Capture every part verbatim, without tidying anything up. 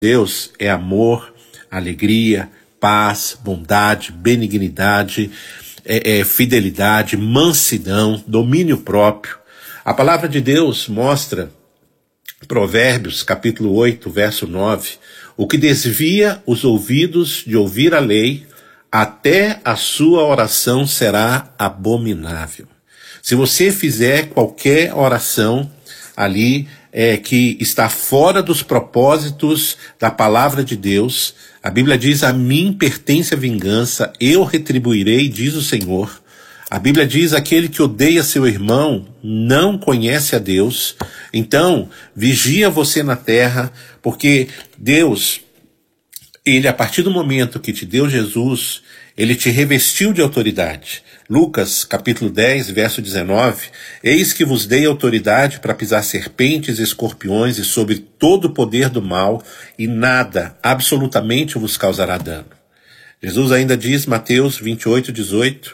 Deus é amor, alegria, paz, bondade, benignidade, é, é, fidelidade, mansidão, domínio próprio. A palavra de Deus mostra, Provérbios capítulo oito, verso nove, o que desvia os ouvidos de ouvir a lei, até a sua oração será abominável. Se você fizer qualquer oração ali é, que está fora dos propósitos da palavra de Deus, a Bíblia diz, a mim pertence a vingança, eu retribuirei, diz o Senhor. A Bíblia diz, aquele que odeia seu irmão não conhece a Deus. Então, vigia você na terra, porque Deus, Ele, a partir do momento que te deu Jesus, Ele te revestiu de autoridade. Lucas, capítulo dez, verso dezenove, eis que vos dei autoridade para pisar serpentes e escorpiões e sobre todo o poder do mal, e nada, absolutamente, vos causará dano. Jesus ainda diz, Mateus vinte e oito, dezoito,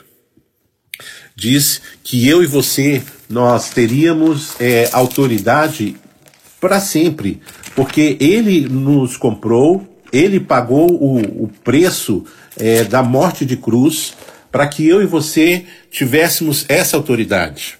diz que eu e você, nós teríamos é, autoridade para sempre, porque Ele nos comprou, Ele pagou o, o preço é, da morte de cruz, para que eu e você tivéssemos essa autoridade.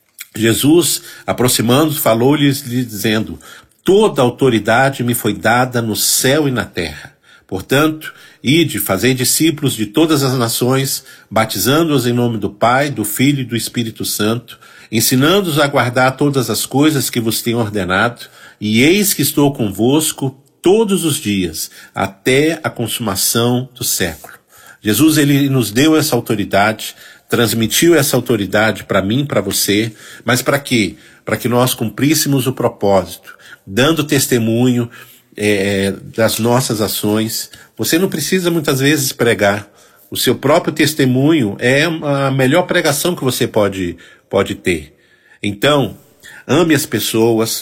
Jesus, aproximando-se, falou-lhes dizendo, toda autoridade me foi dada no céu e na terra. Portanto, ide, fazei discípulos de todas as nações, batizando-os em nome do Pai, do Filho e do Espírito Santo, ensinando-os a guardar todas as coisas que vos tenho ordenado, e eis que estou convosco todos os dias, até a consumação do século. Jesus, Ele nos deu essa autoridade, transmitiu essa autoridade para mim, para você, mas para quê? Para que nós cumpríssemos o propósito, dando testemunho é, das nossas ações. Você não precisa muitas vezes pregar. O seu próprio testemunho é a melhor pregação que você pode, pode ter. Então, ame as pessoas,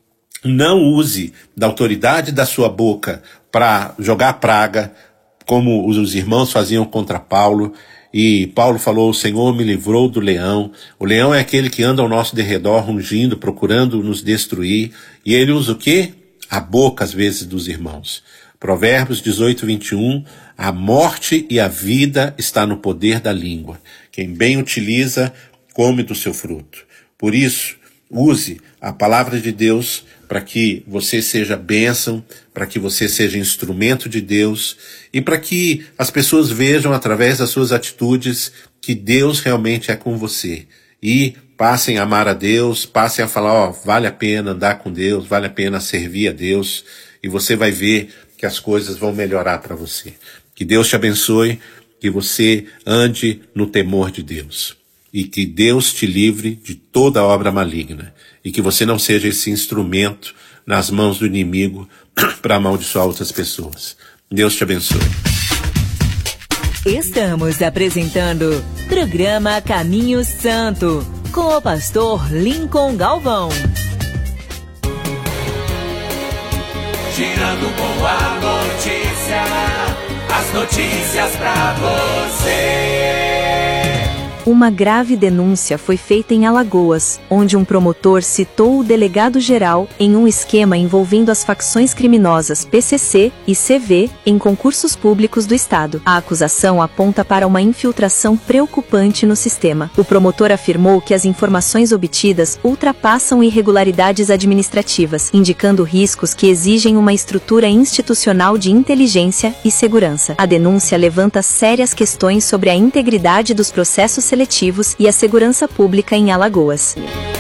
não use da autoridade da sua boca para jogar praga, como os irmãos faziam contra Paulo, e Paulo falou, o Senhor me livrou do leão. O leão é aquele que anda ao nosso derredor, rugindo, procurando nos destruir, e ele usa o quê? A boca, às vezes, dos irmãos. Provérbios dezoito, vinte e um, a morte e a vida está no poder da língua. Quem bem utiliza, come do seu fruto. Por isso, use a palavra de Deus para que você seja bênção, para que você seja instrumento de Deus e para que as pessoas vejam através das suas atitudes que Deus realmente é com você. E passem a amar a Deus, passem a falar, ó, vale a pena andar com Deus, vale a pena servir a Deus, e você vai ver que as coisas vão melhorar para você. Que Deus te abençoe, que você ande no temor de Deus. E que Deus te livre de toda obra maligna. E que você não seja esse instrumento nas mãos do inimigo para amaldiçoar outras pessoas. Deus te abençoe. Estamos apresentando programa Caminho Santo, com o pastor Lincoln Galvão. Girando com a notícia, as notícias pra você. Uma grave denúncia foi feita em Alagoas, onde um promotor citou o delegado-geral em um esquema envolvendo as facções criminosas P C C e C V em concursos públicos do Estado. A acusação aponta para uma infiltração preocupante no sistema. O promotor afirmou que as informações obtidas ultrapassam irregularidades administrativas, indicando riscos que exigem uma estrutura institucional de inteligência e segurança. A denúncia levanta sérias questões sobre a integridade dos processos seletivos e a segurança pública em Alagoas.